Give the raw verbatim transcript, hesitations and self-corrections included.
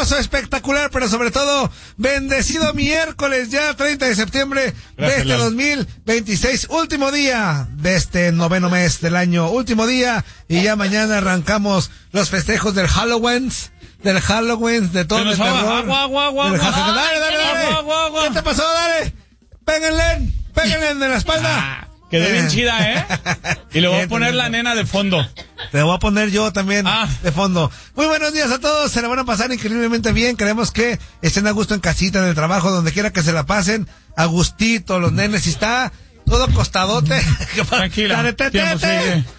maravilloso, espectacular, pero sobre todo bendecido miércoles ya treinta de septiembre de este dos mil veintiséis, último día de este noveno mes del año, último día, y ya mañana arrancamos los festejos del Halloween, del Halloween, de todo el terror. Agua, agua, agua, del agua, Halloween. Dale, dale, dale. agua, agua, agua. ¿Qué te pasó? Dale. Péguenle, péguenle de la espalda. Quedó bien chida, ¿eh? Y le voy a poner la nena de fondo. Te voy a poner yo también ah. de fondo. Muy buenos días a todos, se la van a pasar increíblemente bien. Queremos que estén a gusto en casita, en el trabajo, donde quiera que se la pasen, a gustito, los nenes. Si está todo costadote. Tranquila, Dale, te, te, tiempo te. sigue.